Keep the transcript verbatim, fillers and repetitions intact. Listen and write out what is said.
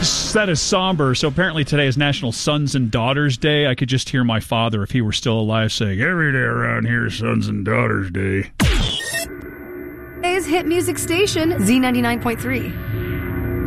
That is somber. So apparently today is National Sons and Daughters Day. I could just hear my father, if he were still alive, saying, every day around here is Sons and Daughters Day. Today's hit music station, Z ninety-nine point three.